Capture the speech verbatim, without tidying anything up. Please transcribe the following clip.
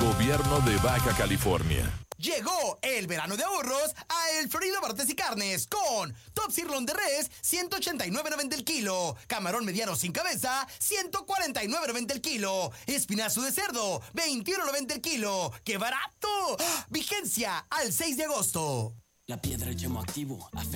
Gobierno de Baja California. Llegó el verano de ahorros a El Florido Bartes y Carnes con Top Sirloin de Res, ciento ochenta y nueve noventa el kilo. Camarón mediano sin cabeza, ciento cuarenta y nueve noventa el kilo. Espinazo de cerdo, veintiuno noventa el kilo. ¡Qué barato! ¡Ah! Vigencia al seis de agosto. La piedra, el yemo activo,